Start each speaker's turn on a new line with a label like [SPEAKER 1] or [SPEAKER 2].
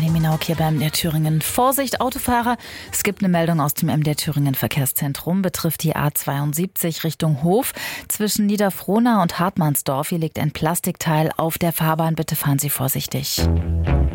[SPEAKER 1] Stefanie Minauk hier beim MDR Thüringen. Vorsicht, Autofahrer! Es gibt eine Meldung aus dem MDR Thüringen Verkehrszentrum. Betrifft die A72 Richtung Hof. Zwischen Niederfrohna und Hartmannsdorf. Hier liegt ein Plastikteil auf der Fahrbahn. Bitte fahren Sie vorsichtig.